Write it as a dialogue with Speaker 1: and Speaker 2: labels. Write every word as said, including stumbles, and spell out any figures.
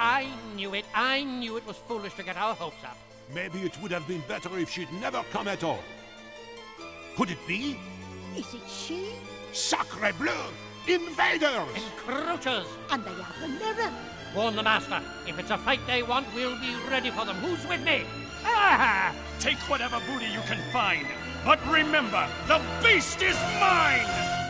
Speaker 1: I knew it. I knew it was foolish to get our hopes up.
Speaker 2: Maybe it would have been better if she'd never come at all. Could it be?
Speaker 3: Is it she?
Speaker 2: Sacre bleu! Invaders!
Speaker 1: Encroachers!
Speaker 3: And they have the mirror.
Speaker 1: Warn the Master. If it's a fight they want, we'll be ready for them. Who's with me? Ah!
Speaker 4: Take whatever booty you can find. But remember, the beast is mine!